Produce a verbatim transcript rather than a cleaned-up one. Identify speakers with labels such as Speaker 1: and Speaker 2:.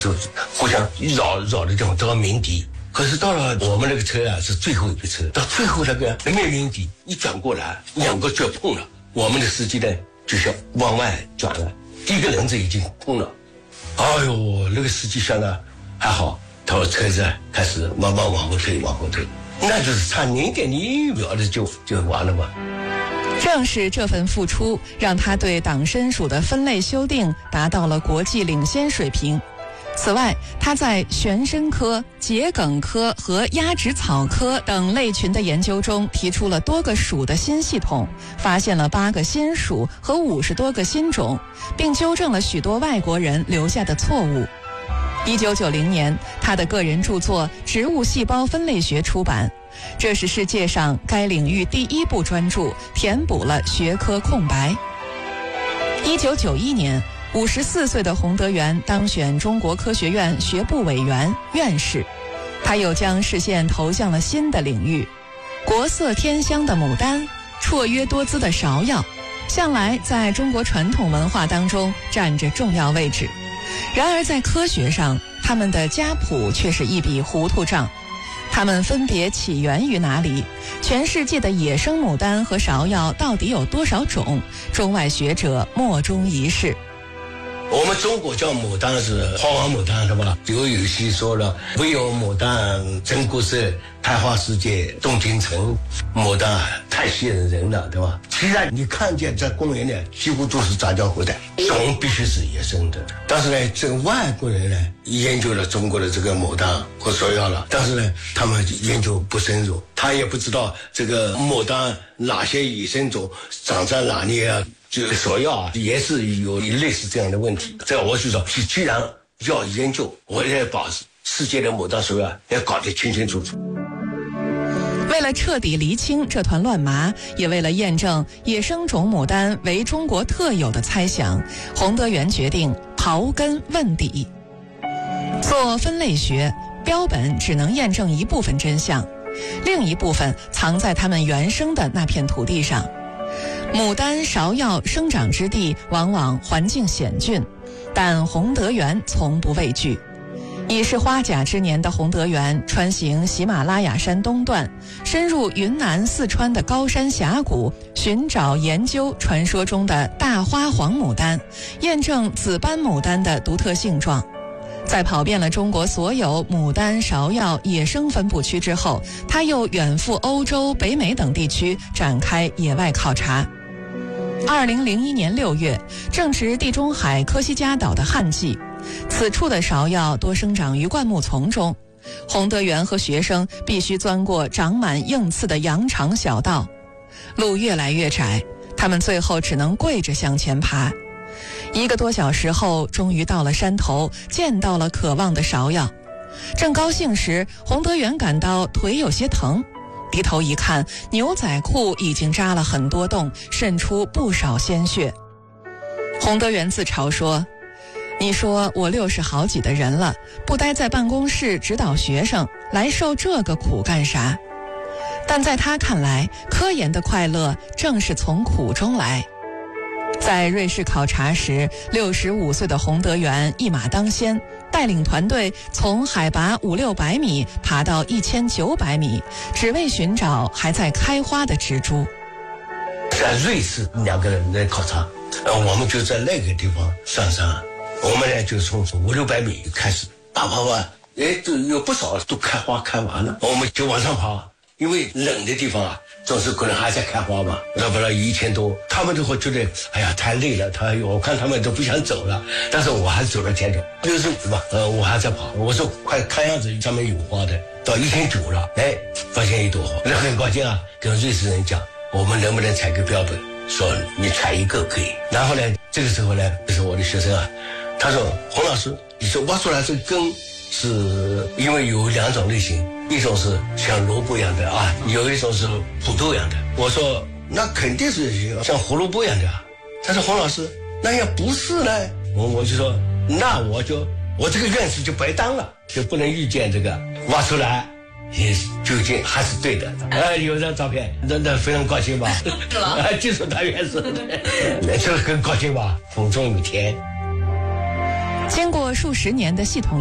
Speaker 1: 就是互相绕绕的地方都要鸣笛。可是到了我们那个车啊，是最后一个车，到最后那个没鸣笛，一转过来，两个就碰了。我们的司机呢，就是往外转了，第一个轮子已经碰了。哎呦，那个司机想呢，还好，他说车子开始慢慢往后退，往后退，那就是差零点零一秒的就就完了嘛。
Speaker 2: 正是这份付出，让他对党参属的分类修订达到了国际领先水平。此外，他在玄参科、桔梗科和鸭芷草科等类群的研究中提出了多个属的新系统，发现了八个新属和五十多个新种，并纠正了许多外国人留下的错误。一九九零年，他的个人著作《植物细胞分类学》出版，这是世界上该领域第一部专著，填补了学科空白。一九九一年，五十四岁的洪德元当选中国科学院学部委员、院士，他又将视线投向了新的领域，国色天香的牡丹，绰约多姿的芍药，向来在中国传统文化当中占着重要位置。然而在科学上，他们的家谱却是一笔糊涂账。它们分别起源于哪里？全世界的野生牡丹和芍药到底有多少种？中外学者莫衷一是。
Speaker 1: 我们中国叫牡丹是花王牡丹，是吧？有有戏说了，唯有牡丹真国色，开花世界动京城。牡丹太吸引人了，对吧？其实你看见在公园里几乎都是杂交后代，种必须是野生的。但是呢，这个外国人呢研究了中国的这个牡丹和芍药了，但是呢，他们研究不深入，他也不知道这个牡丹哪些野生种长在哪里啊。这个芍药啊，也是有类似这样的问题。这我就说，既然要研究，我也把世界的牡丹芍药也搞得清清楚楚。
Speaker 2: 为了彻底厘清这团乱麻，也为了验证野生种牡丹为中国特有的猜想，洪德元决定刨根问底。做分类学，标本只能验证一部分真相，另一部分藏在它们原生的那片土地上。牡丹、芍药生长之地往往环境险峻，但洪德元从不畏惧。已是花甲之年的洪德元穿行喜马拉雅山东段，深入云南、四川的高山峡谷，寻找研究传说中的大花黄牡丹，验证紫斑牡丹的独特性状。在跑遍了中国所有牡丹、芍药野生分布区之后，他又远赴欧洲、北美等地区展开野外考察。二零零一年六月，正值地中海科西嘉岛的旱季，此处的芍药多生长于灌木丛中。洪德元和学生必须钻过长满硬刺的羊肠小道，路越来越窄，他们最后只能跪着向前爬。一个多小时后，终于到了山头，见到了渴望的芍药。正高兴时，洪德元感到腿有些疼，低头一看，牛仔裤已经扎了很多洞，渗出不少鲜血。洪德元自嘲说：“你说我六十好几的人了，不待在办公室指导学生，来受这个苦干啥？”但在他看来，科研的快乐正是从苦中来。在瑞士考察时，六十五岁的洪德元一马当先，带领团队从海拔五六百米爬到一千九百米，只为寻找还在开花的植株。
Speaker 1: 在瑞士两个人来考察，呃，我们就在那个地方上山，我们呢就从五六百米开始爬爬爬，哎，都有不少都开花开完了，我们就往上爬，因为冷的地方啊。总是可能还在开花嘛，要不然一千多，他们都会觉得哎呀太累了，他我看他们都不想走了，但是我还走了前头，就是吧，呃，我还在爬，我说快看样子上面有花的，到一千九了，哎，发现一朵花，那很高兴啊，跟瑞士人讲，我们能不能采个标本，说你采一个可以，然后呢，这个时候呢，就是我的学生啊，他说洪老师，你说挖出来这个根是因为有两种类型。一种是像萝卜一样的啊，有一种是土豆一样的。我说那肯定是像胡萝卜一样的啊。他说洪老师，那要不是呢？我我就说那我就我这个院士就白当了，就不能预见这个挖出来也究竟还是对的。啊，有张照片，那那非常高兴吧？是吗？就是他院士，那这个很高兴吧？风中有天。
Speaker 2: 经过数十年的系统